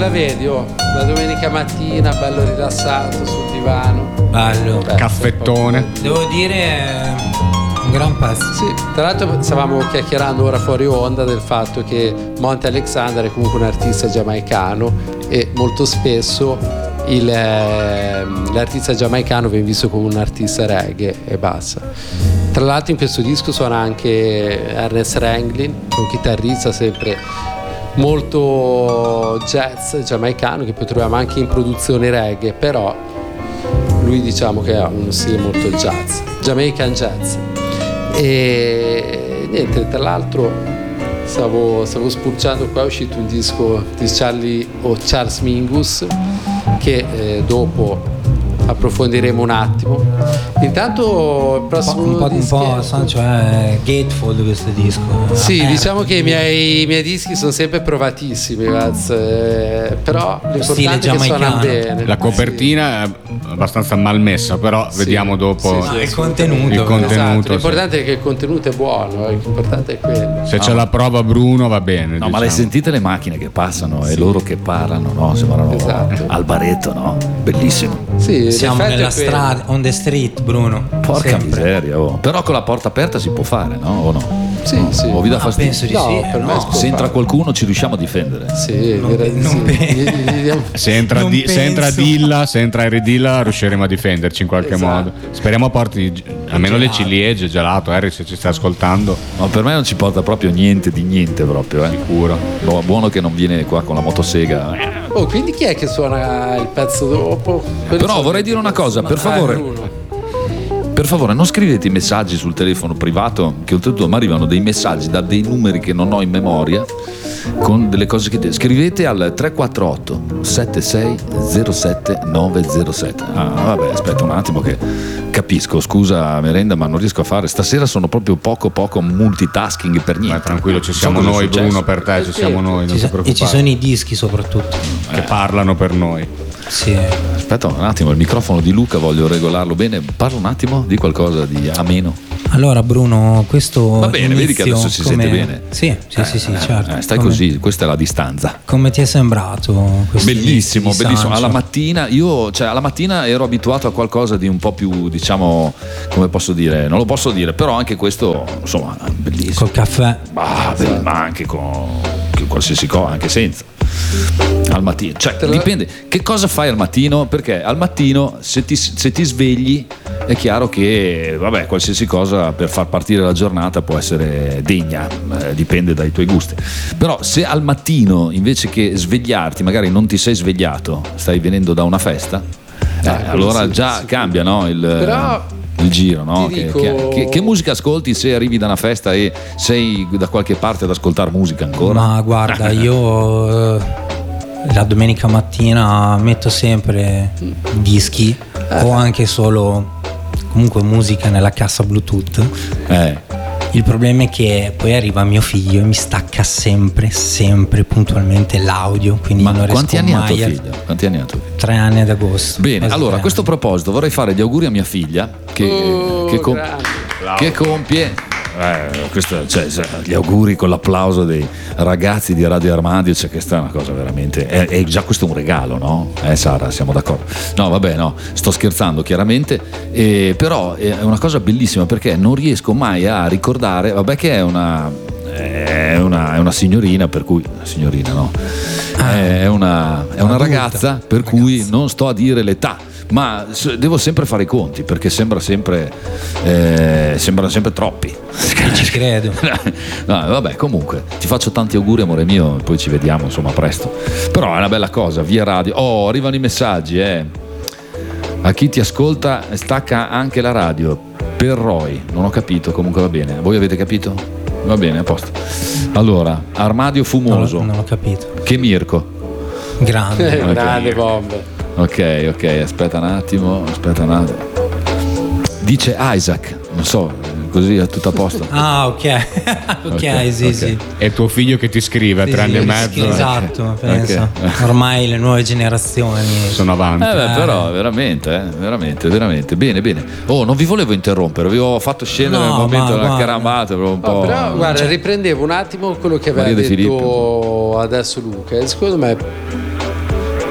la vedi, la domenica mattina, bello rilassato sul divano. Bello. Caffettone. Devo dire, un gran pezzo. Sì, tra l'altro stavamo chiacchierando ora fuori onda del fatto che Monte Alexander è comunque un artista giamaicano e molto spesso l'artista giamaicano viene visto come un artista reggae e basta. Tra l'altro in questo disco suona anche Ernest Ranglin, un chitarrista sempre molto jazz giamaicano che poi troviamo anche in produzioni reggae, però lui diciamo che ha uno stile molto jazz, Jamaican jazz. E niente, tra l'altro stavo spulciando, qua è uscito un disco di Charles Mingus che dopo approfondiremo un attimo. Intanto il prossimo un po' Sancio è gatefold questo disco. Sì, diciamo che i miei dischi sono sempre provatissimi, però l'importante è che suonano bene. La copertina è abbastanza malmessa, però vediamo dopo il contenuto. Esatto, l'importante è che il contenuto è buono, l'importante è quello. Se c'è la prova Bruno va bene. No, diciamo. ma le sentite le macchine che passano e loro che parlano, no? Sembrano al baretto, no? Bellissimo. Sì, siamo nella strada, on the street, Bruno. Porca sempre. miseria, però con la porta aperta si può fare, no? O no? Sì, sì. O vi dà fastidio? Penso di No, sì. per me Se entra qualcuno ci riusciamo a difendere. Sì, direi di sì. Se entra Dilla, se entra Eridilla riusciremo a difenderci in qualche modo. Speriamo porti almeno le ciliegie, gelato, Harry, se ci stai ascoltando. No, per me non ci porta proprio niente di niente proprio, Sicuro. No, buono che non viene qua con la motosega. Quindi chi è che suona il pezzo dopo? Però vorrei dire una cosa, per favore non scrivete i messaggi sul telefono privato, che oltretutto mi arrivano dei messaggi da dei numeri che non ho in memoria con delle cose che scrivete al 348 7607 907. Vabbè, aspetta un attimo che capisco, scusa Merenda, ma non riesco a fare stasera, sono proprio poco multitasking per niente. Ma tranquillo, ci siamo noi, Bruno, per te ci siamo noi, non ti preoccupare. E ci sono i dischi soprattutto che parlano per noi. Sì. Aspetta un attimo, il microfono di Luca voglio regolarlo bene. Parla un attimo di qualcosa di ameno. Allora Bruno, questo va bene, vedi che adesso si sente bene. Sì, certo. Stai così, questa è la distanza. Come ti è sembrato questo? Bellissimo. Alla mattina alla mattina ero abituato a qualcosa di un po' più, diciamo, come posso dire, non lo posso dire, però anche questo, insomma, bellissimo. Col caffè. Ma anche con qualsiasi cosa, anche senza. Al mattino, dipende che cosa fai al mattino, perché al mattino se ti svegli è chiaro che qualsiasi cosa per far partire la giornata può essere degna, dipende dai tuoi gusti. Però se al mattino invece che svegliarti magari non ti sei svegliato, stai venendo da una festa, allora già cambia, no? Il giro, no? Che musica ascolti se arrivi da una festa e sei da qualche parte ad ascoltare musica ancora? Ma guarda, io la domenica mattina metto sempre dischi o anche solo comunque musica nella cassa Bluetooth. Il problema è che poi arriva mio figlio e mi stacca sempre puntualmente l'audio, quindi non riesco quanti anni mai ha tuo figlio? Quanti anni ha tuo figlio? 3 anni ad agosto. Bene, allora a questo proposito vorrei fare gli auguri a mia figlia che compie gli auguri con l'applauso dei ragazzi di Radio Armadio, questa è una cosa veramente è già questo un regalo, no? Sara, siamo d'accordo? No, vabbè, no, sto scherzando chiaramente, però è una cosa bellissima perché non riesco mai a ricordare, che è una signorina, per cui signorina no, è una ragazza per cui non sto a dire l'età, ma devo sempre fare i conti perché sembrano sempre troppi. Ci credo. No, vabbè, comunque ti faccio tanti auguri, amore mio, poi ci vediamo insomma presto. Però è una bella cosa, via radio. Arrivano i messaggi, a chi ti ascolta stacca anche la radio per Roy, non ho capito, comunque va bene. Voi avete capito? Va bene, a posto. Allora, Armadio Fumoso, non ho capito. Che Mirko grande grande bomba. Ok, aspetta un attimo. Dice Isaac, non so, così è tutto a posto. ok, sì. È tuo figlio che ti scrive, 3 anni e mezzo. Esatto, penso. Ormai le nuove generazioni sono avanti. Però veramente. Bene. Non vi volevo interrompere, avevo fatto scendere nel momento della carambata un po'. Però guarda, riprendevo un attimo quello che aveva detto adesso Luca, e secondo me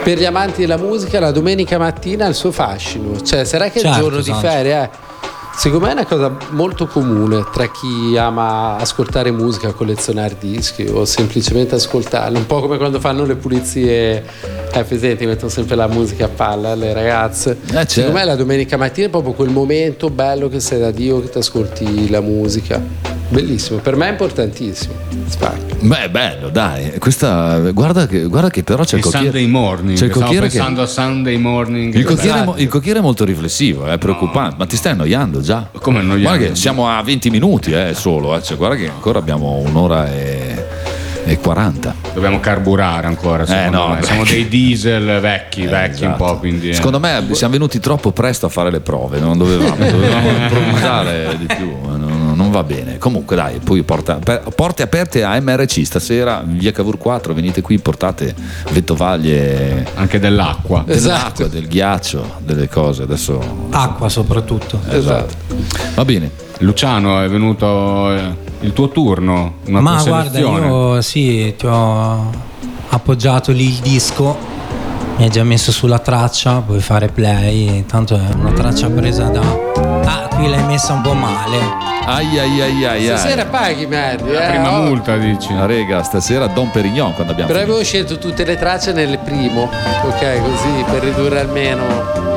per gli amanti della musica la domenica mattina ha il suo fascino, cioè sarà che è il Certo, giorno di esatto. ferie, secondo me è una cosa molto comune tra chi ama ascoltare musica, collezionare dischi o semplicemente ascoltarli, un po' come quando fanno le pulizie, presenti, mettono sempre la musica a palla alle ragazze. Certo. Secondo me la domenica mattina è proprio quel momento bello che sei da Dio, che ti ascolti la musica. Bellissimo, per me è importantissimo. Spacca. Beh, bello, dai. Questa, guarda che però c'è il cocchiere. Sunday morning. C'è il Stavo cocchiere pensando a Sunday morning. il cocchiere è molto riflessivo, è preoccupante. Ma ti stai annoiando già? Come annoiando? Guarda che siamo a 20 minuti solo. Cioè, guarda che ancora abbiamo un'ora e 40. Dobbiamo carburare ancora. Secondo me. beh. Siamo dei diesel vecchi Esatto. un po'. Quindi, Secondo me siamo venuti troppo presto a fare le prove, non dovevamo improvvisare di più, non va bene. Comunque dai, poi porte aperte a MRC stasera, via Cavour 4, venite qui, portate vettovaglie, anche dell'acqua. Esatto. del ghiaccio, delle cose. Adesso Acqua soprattutto. Esatto. va bene. Luciano, è venuto il tuo turno, una Ma tua guarda, selezione. io sì, ti ho appoggiato lì il disco, mi hai già messo sulla traccia, puoi fare play, tanto è una traccia presa da... Ah, qui l'hai messa un po' male. Ai. Stasera paghi, Merri. La prima multa, dici. La rega, stasera Don Perignon quando abbiamo Però finito. avevo scelto tutte le tracce nel primo, ok, così per ridurre almeno